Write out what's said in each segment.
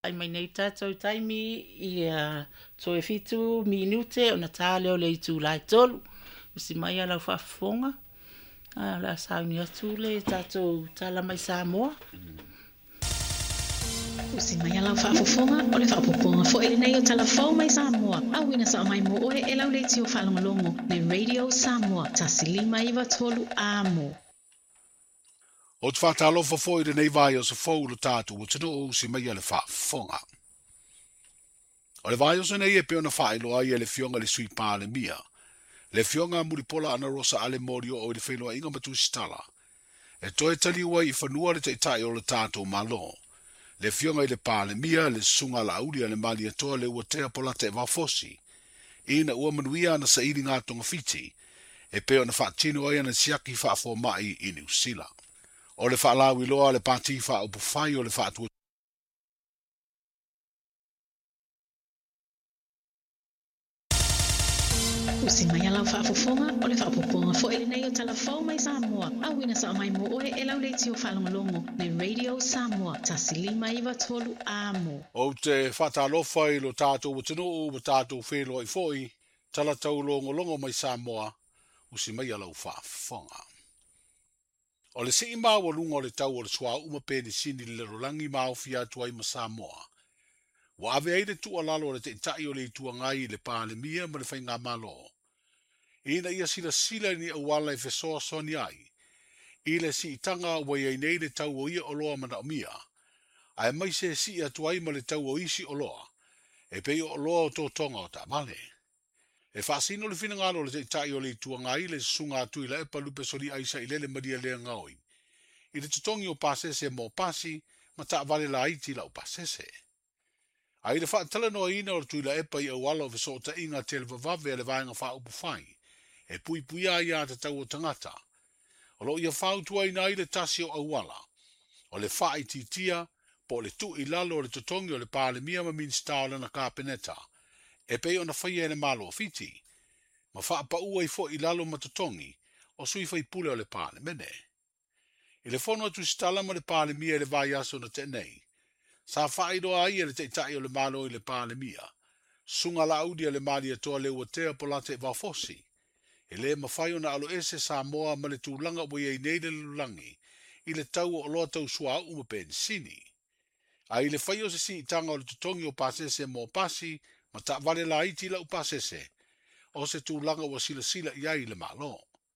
ai mai nei tātou taimi i toe fitu minute o na tāle o le itu lai tolu. Si mai ala whafonga. La sauni atu le tātou tala mai Samoa. Usi mai ala whaafofonga o le whaapoponga fo ele nei o talafau mai Samoa. Awina sa mai mo oe e lau leiti o whalongalongo le Radio Samoa tasilima iwa tolu amo. O te whatalofa fo i nei vai o sa fau lo tātou o tino o si mai ala whaafonga. O le vai o sa nei e peona whaelo ai e le fionga le sui pāle mia. Le fionga muripola ana rosa ale morio o le whenua inga matu stala. E toe taliwa i whanua le teitai o le tātou malo. Le fionga i le pāle mia le sunga la uri le mali atoa le uatea pola te wafosi. Ina ua manuia ana sa iri ngā tonga fiti. E peo na whaatino ai ana siaki whaafo mai i New Zealand. O le whaalawi loa le pāti whaupu whai o le whaatua. Usi mai ala whaafofonga o le whaapoponga fo ele nei o talafau mai Samoa. Awina sa mai mo oe e lau leiti o whalongalongo le Radio Samoa tasilima iwa tolu amo. O te whatalofa i lo tātou watino o tātou whelo i foi, tala tau longo mai Samoa, usi mai ala whaafonga. O le si ima wa lunga o le tau o le swa umapeni sini le rolangi maofia tuai ma Samoa. Wa ave aide tu alalo le te itai o le itua ngai le pāle mia ma le whainga malo. Ina ia sila ni awala i fesoa soni ai. I le si itanga wa iei nei le tau o ia o loa mana o mia. Ai mai se si atuai ma le tau o isi o loa. E pei o loa o tō tonga o ta male. E whaasino le fina ngalo le te itai o le itua ngai le sunga atu i la e palupe sori aisa i lele maria lea ngaoi. I le tutongi o pasese mo pasi ma ta vale la iti la o pasese. Ai le whaatala noa ina o tui la epa i awala o fesota inga te le vavave le vaenga wha upu whai. E pui a ia te tau o tangata. O lo ia whautua ina i le tasi o awala. O le wha i titia, po le tu i lalo o le tutongi o le pāle mia ma min stala na kāpeneta. E pei o na whaia ene malo o fiti. Ma wha pa ua i fo i lalo ma tutongi, o sui whai pule o le pāle mene. I le fono atu stala ma le pāle mia le vai aso na te nei. Sa whaido ai e le te itai o le malo i le pāle mia. Sunga la audi le mali atoa le uatea po la te wafosi. E le mawhai o na alo ese Samoa ma le tūlanga o iei nei le lulangi. I le tau o loa tau sua uma pen sini. Ai le whai o se si itanga o le tutongi o pasese mo pasi, ma ta vale la iti la upasese. O se tūlanga o sila iai le malo.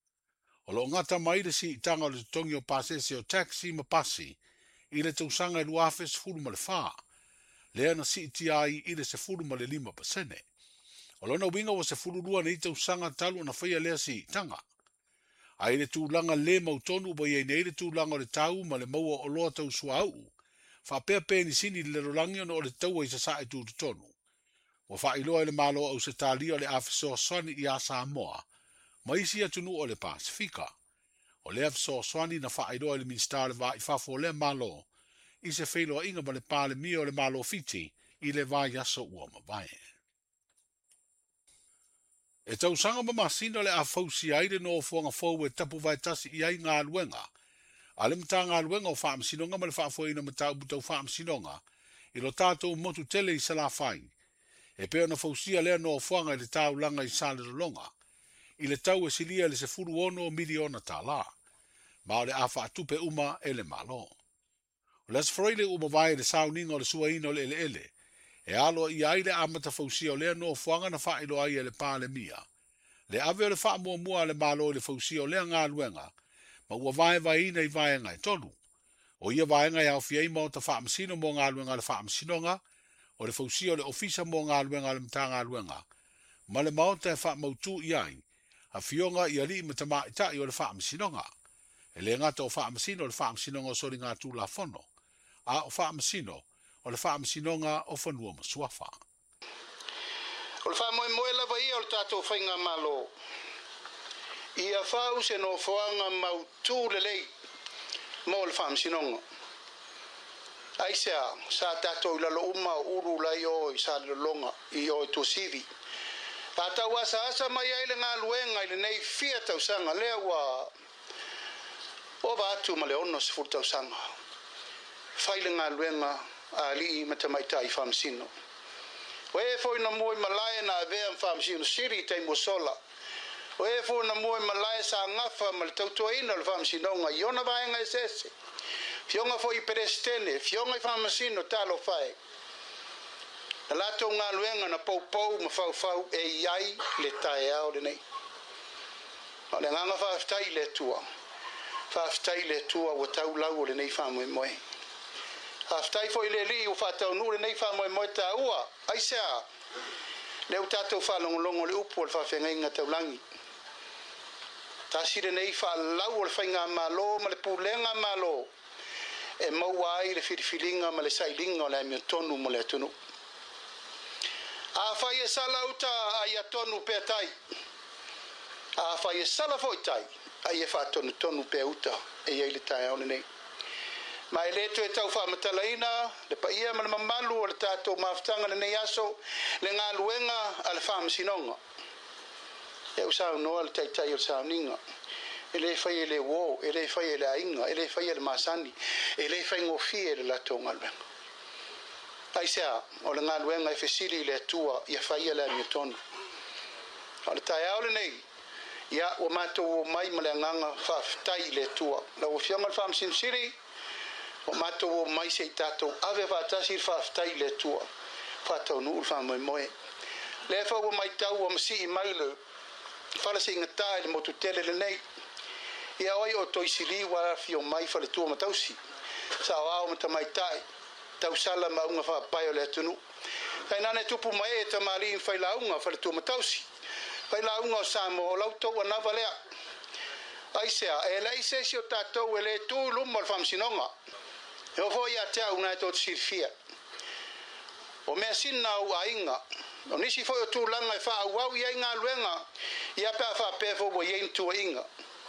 O lo ngata mai le si itanga o le tutongi o pasese o taxi ma pasi. I le tausanga i luafe se furu ma le wha. Lea na si iti ai i le se furu ma le 5%. O lona winga wa se furu lua na i tausanga talu na whaia lea si itanga. Ai le tūlanga le mautonu ba iei nei le tūlanga o le tau ma le maua o loa tau sua au. Wha pēr pēni sini le rolangi o le taua i sa sa e tūtu tonu. Wa wha iloa le malo au se tālia o le awhisoa swani i a Samoa. Ma isi atunu o le Pasifika. O le awhisoa swani na wha iloa le minstare wa i whafo le malo. I se wheloa inga ma le pāle mia o le malo fiti i le vai aso ua mawae. E tau sanga ma masina le a fausi aire no fuanga fau e tapu vai tasi i ai ngā luenga. Ale mta ngā luenga o whaam sinonga ma le whaafoina ma tau butau whaam sinonga. I lo tātou motu tele i sala whai. E peo na fausia lea no fuanga i le tau langa i sale longa. I le tau e silia le se furu ono miliona tā la. Ma o le a whaatupe uma e le malo. O le asfroile uma vai le sauninga o le suaina o le ele. E alo i aile amata fausia o lea no fuanga na whailo ai e le pāle mia. Le ave o le wha mua le malo le fausia o lea ngā luenga. Ma ua vai ina i vai ngai tolu. O ia vai ngai au fiei mo ta wha masino mo ngā luenga le wha masinonga. O le fausia o le ofisa mo ngā luenga le mta ngā luenga. Ma le maota e wha mautu i ai. A fionga i ali ma tama itai o le wha masinonga. E le ngata o wha masino o le wha masinonga o sori ngā tū la fono. A o wha masino o le wha masinonga o whanua masuafa. O le wha moe lava ia o le tātou whainga malo. Ia whau se no whaanga mautu le lei mo le wha masinonga. Aisea, sa tātou i lalo uma uru lai o i sa longa i o i tō sivi. A tau asa mai aile ngā luenga i le nei fia tau sanga lea wa o wa atu ma le ono se furu tau sanga. Whaile ngā luenga ali matamaita I whamsino. O e fo ina mua malaya na avea whamsino siri te mosola. O e fo na mua malaya sa ngafa ma le tautua ina le whamsino nga iona vaenga esese. Fionga fo I perestene, fionga I whamsino talo fai. Na lato ngā luenga na pau ma fau e iai le tae au le nei. O le nganga whaftai le tua. Whaftai le tua o tau lau o le nei whamoe moe. Whaftai fo I le li o whatau nu le nei whamoe moe ta ua. Aisea, leo tātou whalongolongo le upo le whawhenga inga tau langi. Tāsire nei whalau o le whainga malo ma le pūlenga malo. E maua ai le whiriwhiringa ma le sailinga o le amia tonu mo le atunu. A whai e sala uta ai atonu pe tai. A whai e sala foi tai. Ai e whatonu tonu pe uta. E iei le tai aone nei. Ma e leto e tau whamatalaina. Le pa ia ma le mamalu o le tātou maftanga le nei aso. Le ngā luenga a le whamasinonga. E usau noa le tai o le sauninga. E le whai e le wo. E le whai e le ainga. E le whai e le masani. E le whai ngofie le lato ngā luenga. Aisea, o le ngā luenga e whesiri le tua I a whaia le amia tonu. O le tae au le nei, ia o mātou o mai ma le nganga whaftai le tua. La o whionga le whamsin siri, o mātou o mai se I tātou ave whatasi le whaftai le tua. Whatau nuu le whamoe moe. Le whau o mai tau o masi I mai le whalasi inga tae le motu tele le nei. Ia oi o toisiri wala whio mai whale tua matausi. Sa o au matamai tae. Tau sala maunga whapai o le atunu. Kai nane tupu mai e tamari in whai launga whare tu matausi. Whai launga o Samo o lautou anawa lea. Aisea, e lei sesi o tātou e le tū lumo le whamsinonga. E o fo ia te au nai tōtu sirfia. O mea sina au a inga. O nisi fo o tū langa e wha au ia inga luenga. Ia pēa wha pēfo o ien tua inga.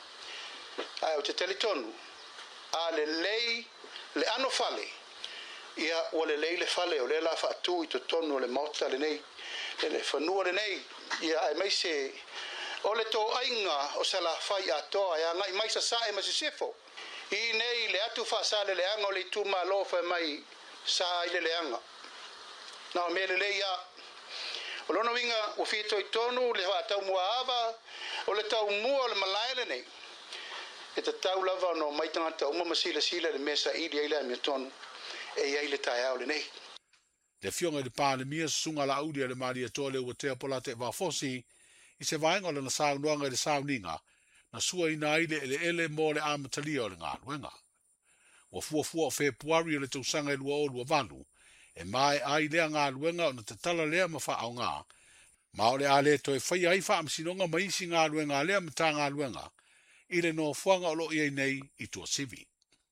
Ai o te teletonu. A le lei, le ano fale. Ia o le leile fale o le la whaatu I to tonu o le mauta le nei. Le whanua le nei. Ia ai mai se o le tō ainga o sa la whai atoa. Ia ngai mai sa sae ma se sefo. I nei le atu whaasa le leanga o le tūma lofa mai sa I le leanga. Na o me le leia. O lono winga o fito I tonu le whaatau mua ava. O le tau mua o le malaile nei. E ta tau lava no mai tangata uma masila sila le mesa ili ai le amia tonu. E iai le tae au le nei. Le fionga le pāne mia sunga la audia le maria tole ua tea pola te wafosi I se vaenga le na saunuanga le sauninga na sua ina ile ele mo le amatalia o le ngā luenga. Ua fuafua o Februari o le tausanga lua o lua vanu e mai ai lea ngā luenga o na te tala lea mawha au ngā ma o le a le toi whai ai wha amsinonga maisi ngā luenga lea mta ngā luenga I le no fuanga o lo iei nei I tua sivi.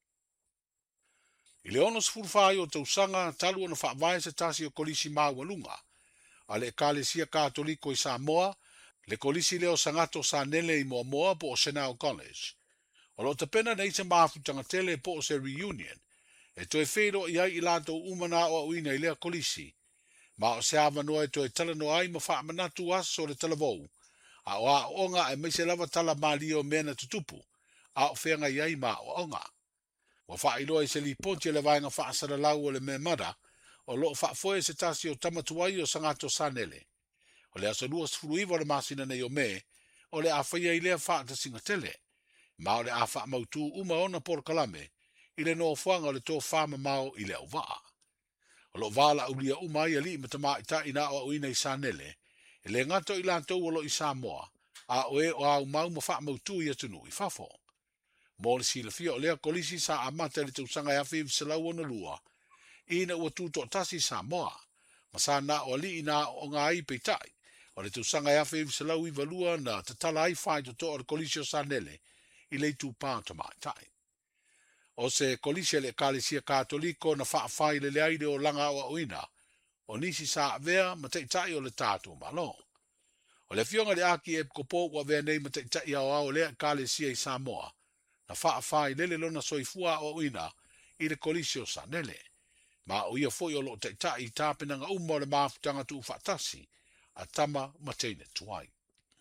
I le ono sfurwhai o tausanga talu ona whaavae se tasi o kolisi maualunga. A le Ekalesia Katoliko I Samoa, le kolisi leo sangato sa nele I Moa po o Senau College. O lo te pena nei te mafutanga tele po o se reunion, e toi whero I ai I lato umana o uina I lea kolisi. Ma o se avanoa e toi talano ai ma wha manatu aso le talavou. A o a onga e meise lava tala mali o mena tutupu. A o whenga I ai ma o onga. Wa wha iloa I se li ponti le vaenga wha asara lau o le me mara, o lo wha foe se tasi o tamatuai o sangato sanele. O le asa lua sfruiva le masina nei o me, o le a whaia I lea wha ta singa tele. Ma o le a wha mautu uma ona por kalame, I le no fuanga o le tō whama mau I le au waa. O lo wala ulia uma I ali matama ita ina o uina I sanele, e le ngato I lantou o lo I Samoa, a oe o au mau ma wha mautu I atunu I fafo. Mo le sila fia o lea kolisi sa amata le tausanga ya whiw salau ona lua. Ina ua tuto tasi Samoa. Ma sa na o li ina o ngā I peitai. O le tausanga ya whiw salau I valua na tatala ai whai to o le kolisi o sanele. I le tu pāta mai tai. O se kolisi le Ekalesia Katoliko na whaafai le leaide o langa o uina. O nisi sa avea ma teitai o le tātou malo. O le fionga le aki e kopo wa vea nei ma teitai au le Ekalesia I Samoa. Na whaafai lele lona soifua o uina I le kolisi o sanele. Ma o ia foi o lo teitai I tāpena nga uma o le mafutanga tu whaatasi a tama ma teine tuai.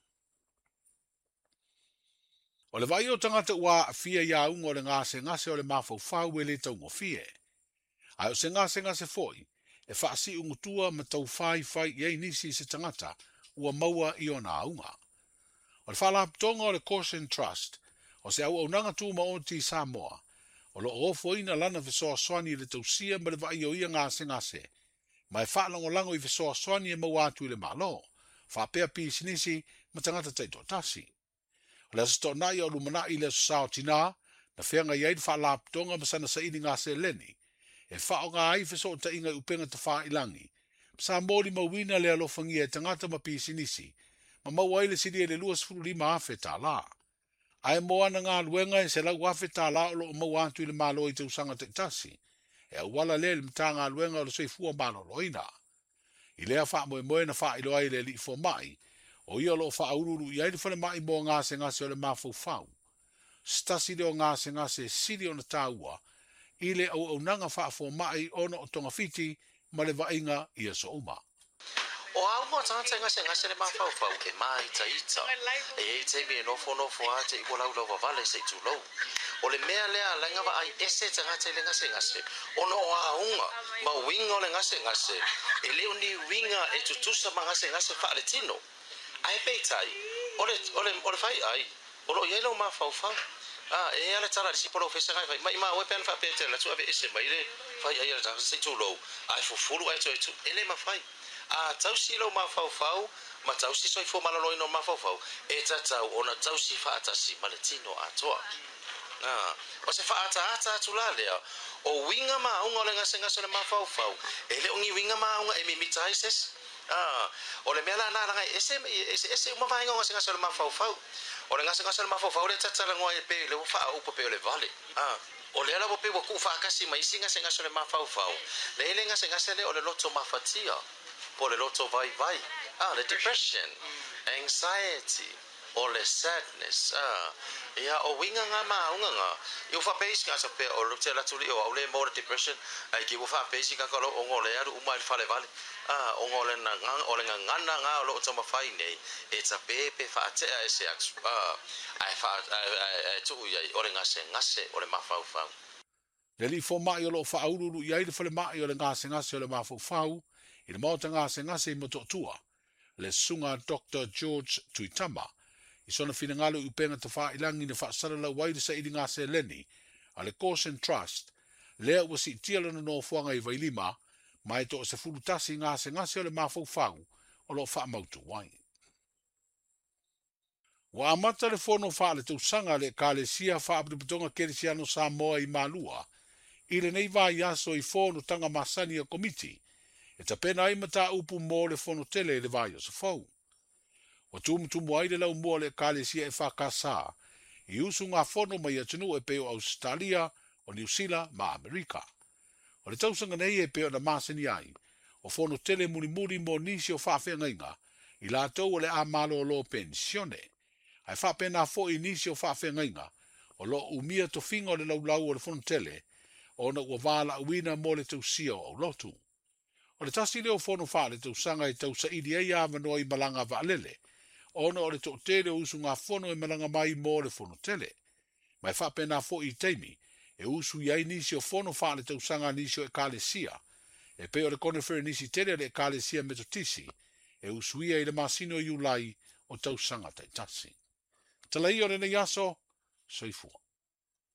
O le vai o tangata ua a fia ia unga o le ngase o le mafau fau e le taungo fie. Ai o se ngase foi, e whaasi ungutua ma tau whai iei nisi se tangata ua maua i o nā unga. O le whalapitonga o le Caution Trust, o se au nanga tū ma o ti Samoa, o lo ofo ina lana fesoa swani le tausia ma le vai o ia ngase, mai whaalango lango i fesoa swani e maua atu i le malo, whapea pisinisi ma tangata taito tasi. O le asato nai o lumana i le sao tina, na whianga iei le whalapitonga ma sana sa ini ngase leni, e whao ngā ai fesoa ta inga upenga ta wha ilangi, sa mōri mawina le alofangia e tangata ma pisinisi, ma mauaile siri e le luas furu lima afe tā la. Ai moana ngā luenga e se lau afe tā la o lo mau atu i le malo i te usanga te tasi, e au wala le mta ngā luenga o le soifua malo loina. I lea wha moe na wha ilo ai le li fo mai, o ia lo wha ururu i aile whale mai mo ngase o le mafau fau. Stasi leo ngase siri o na tāua, i le au nanga wha fo mai ono o tonga fiti, ma le vainga i a so uma. O au mo tanga ngase le mafau fau ke mai taita. E te me no fo ate i ko lau vale se tu lo. O le mea lea langa va ai ese tanga le ngase. Ono o aunga ma winga o le ngase. E leo ni winga e tutusa ma ngase fa le tino. Ai peitai. Ole fai ai. O lo yelo mafau fau. E ala tala si polo fesa fai. Ma o pen fa pete la tu ave ese mai le fai ai la se tu lo. Ai fu fulu ai tu ele ma fai. Tausi lo mafau ma tausi soi fo malolo ino mafau e tatau ona tausi fa atasi maletino atoa o se fa ata tulale o winga ma unga le ngase le mafau ele ongi winga ma unga e mimitaises o le mela na nga ese uma vai ngase le mafau o le ngase le mafau le tatala ngo e pe le fa upo pe le vale o le ala pe ku fa kasi mai singa ngase le mafau le ngase le o le loto mafatia po le loto vai. The depression, anxiety, o le sadness. Ia o winga nga maunga nga. Iu fa peisi nga sa pe o lukte la tuli o le mo depression. Ai ki fa peisi ka kalo o ngole aru umai fale vale. O ngole na o le ngana nga o lo toma fai nei. E ta pepe fa te ese ai fa tu ia o le ngase o le mafau fau. Le li fo mai o lo fa ururu ia i fale mai o le ngase o le mafau fau. I le mauta ngase i mototua, le sunga Dr. George Tuitama, i sona finangalo i upenga te wha ilangi na wha sarala wairi sa ili ngase leni, a le Caution Trust, lea ua si tiala na no fuanga i vailima, mai to se fulutasi ngase o le mafau fau, o lo wha mautu wai. Wa amata le fono wha le tausanga le kālesia wha apituputonga kerisiano Samoa i Malua, i le nei vai aso i fono tanga masani a komiti, e ta pena ai mata upu mo le fono tele le vai o se fau. O tumu ai le lau mua le kālesia e whakasa, i usu ngā fono mai atunu e peo Australia, o New Zealand, ma Amerika. O le tausanga nei e peo na masani ai, o fono tele muri mo nisi o whawhenga inga, i la tau o le amalo o lo pensione. Ai whapena fo i nisi o whawhenga inga, o lo umia to finga o le lau o le fono tele, o na ua wala uina mo le tausia o lotu. O le tasi leo fono wha le tausanga i tausa idi e awanoa i malanga vaalele, ona o le tau tele usu ngā fono e malanga mai mo le fono tele. Mai whapena fo i teimi, e usu iai nisi o fono wha le tausanga nisi o e kālesia, e pe o le konefere nisi tele le kālesia metotisi, e usu ia i le masino i ulai o tausanga taitasi. Talai o le nei aso, soifua.